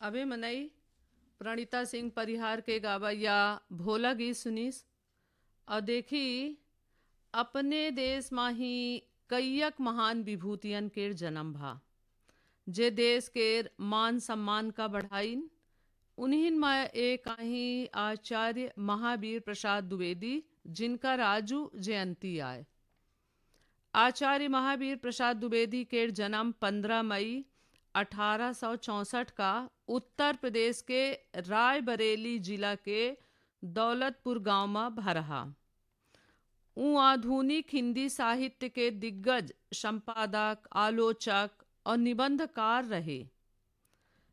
अबे मनई प्रणीता सिंह परिहार के गावैया भोला गीत सुनीस। और देखी अपने देश माही कईयक महान विभूतियन के जन्म भा जे देश के मान सम्मान का बढ़ाइन। उन्हीं में एक आई आचार्य महावीर प्रसाद द्विवेदी जिनका राजू जयंती आए। आचार्य महावीर प्रसाद द्विवेदी के जन्म 15 मई 1864 का उत्तर प्रदेश के रायबरेली जिला के दौलतपुर गांव में भरहा। ऊ आधुनिक हिंदी साहित्य के दिग्गज संपादक, आलोचक और निबंधकार रहे।